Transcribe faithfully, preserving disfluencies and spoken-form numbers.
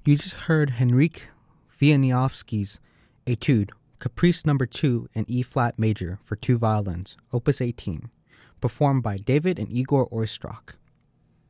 You just heard Henryk Wieniawski's Etude, Caprice Number two in E-flat major for two violins, Opus eighteen, performed by David and Igor Oistrakh.